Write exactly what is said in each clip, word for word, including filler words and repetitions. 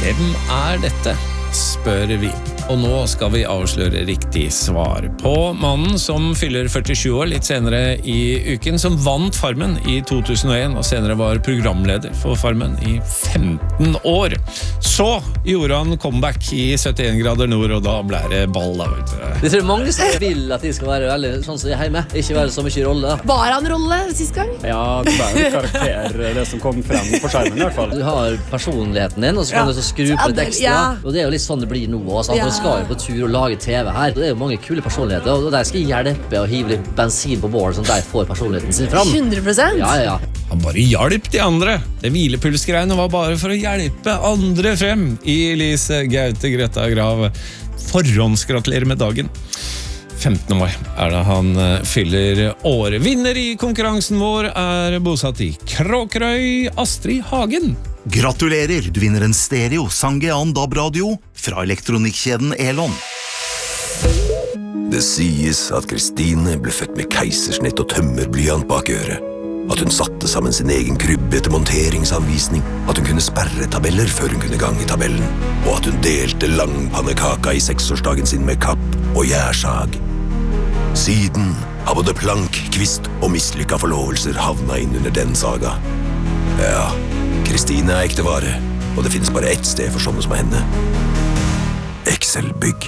Hvem er dette? Spør vi. Og nå skal vi avsløre riktig svar på mannen som fyller førtisju år litt senere i uken, som vant Farmen i to tusen og en og senere var programleder for Farmen i femten år. Så gjorde han comeback i syttien grader nord, og da ble det ball da, vet du. Det tror mange som vil at de skal være veldig sånn som de er hjemme, ikke være så mye rolle. Var han rolle sist gang? Ja, det var en karakter, det som kom frem på skjermen i hvert fall. Du har personligheten din, og så kan Ja. du så skru på litt ekstra. Ja. Og det er jo litt sånn det blir nå også. Ja. Man skal jo på tur og lage T V her. Det er jo mange kule personligheter, og der skal jeg hjelpe å hive litt bensin på bålet, sånn at de får personligheten sin fram. hundre prosent? Ja, ja, ja. Han bare hjalp de andre. Det hvilepulsgreiene var bare for å hjelpe andre frem. I Lise Gaute Greta Grav. Forhåndsgratulerer med dagen. femten år er det han fyller året. Vinner i konkurransen vår er bosatt i Kråkerøy, Astrid Hagen. Gratulerer, du vinner en stereo Sangean DAB-radio fra elektronikkjeden Elon. Det sies at Kristine ble født med keisersnitt og tømmerblyant bak øret. At hun satte sammen sin egen krybbe etter monteringsanvisning. At hun kunne sperre tabeller før hun kunne gange tabellen. Og at hun delte langpannekaka i seksårsdagen sin med kapp og gjærsag. Siden har både plank, kvist og mislykka forlovelser havna inn under den saga. Ja, Kristine er ekte vare, og det finnes bare ett sted for sånne som henne. Excel-bygg.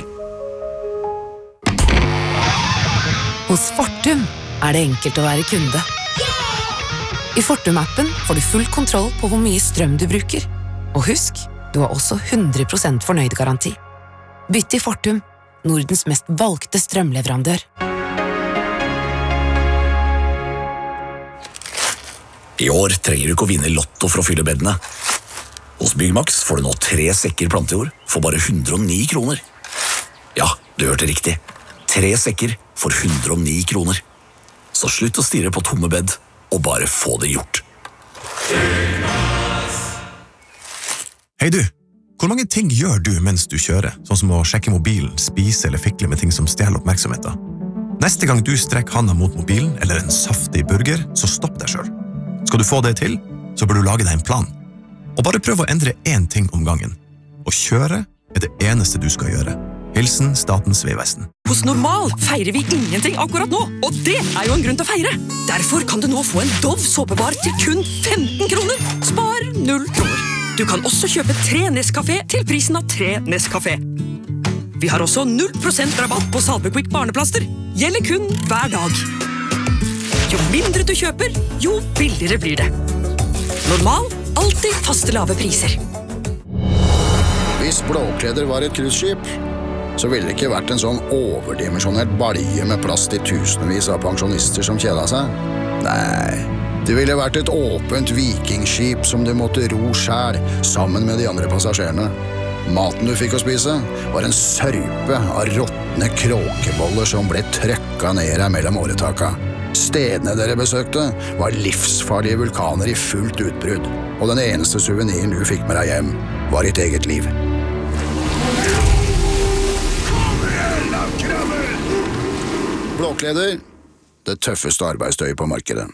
Hos Fortum er det enkelt å være kunde. I Fortum-appen får du full kontroll på hvor mye strøm du bruker. Og husk, du har også hundre prosent fornøyd-garanti. Bytt til Fortum, Nordens mest valgte strømleverandør. I år trenger du ikke å vinne lotto for å fylle beddene. Hos Byggmax får du nå tre sekker plantejord for bare hundre og ni kroner. Ja, du hørte riktig. Tre sekker for hundre og ni kroner. Så slutt å stirre på tomme bedd, og bare få det gjort. Hei du, hvor mange ting gjør du mens du kjører, sånn som å sjekke mobilen, spise eller fikle med ting som stjeler oppmerksomheten? Neste gang du strekker handa mot mobilen eller en saftig burger, så stopp deg selv. Skal du få det til, så bør du lage deg en plan. Og bare prøv å endre én ting om gangen. Å kjøre er det eneste du skal gjøre. Hilsen Statens vegvesen. Hos Normal feirer vi ingenting akkurat nå, og det er jo en grunn til å feire. Derfor kan du nå få en Dove såpebar til kun femten kroner. Spar null kroner. Du kan også kjøpe tre Nescafé til prisen av tre Nescafé. Vi har også null prosent rabatt på Salvequick barneplaster. Gjelder kun hver dag. Jo mindre du kjøper, jo billigere blir det. Normal, alltid faste lave priser. Hvis Blåkleder var et cruiseskip, så ville det ikke vært en sånn overdimensjonert balje med plass til tusenvis av pensjonister som kjeda seg. Nei, det ville vært et åpent vikingskip som du måtte ro selv, sammen med de andre passasjerene. Maten du fikk å spise var en sørpe av råtne kråkeboller som ble trøkka ned her mellom åretaka. Stedene dere besøkte var livsfarlige vulkaner i fullt utbrudd, og den eneste suveniren du fikk med deg hjem var ditt eget liv. Blåkleder, det tøffeste arbeidstøyet på markedet.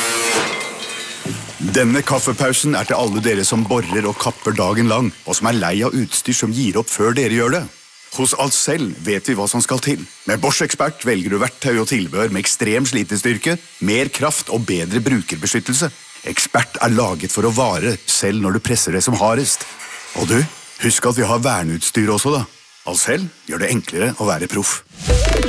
Denne kaffepausen er til alle dere som borer og kapper dagen lang, og som er lei av utstyr som gir opp før dere gjør det. Hos Ahlsell vet vi hva som skal til. Med Bosch Expert velger du verktøy og tilbehør med ekstrem slitestyrke, mer kraft og bedre brukerbeskyttelse. Expert er laget for å vare, selv når du presser det som hardest. Og du, husk at vi har verneutstyr også da. Ahlsell gjør det enklere å være proff.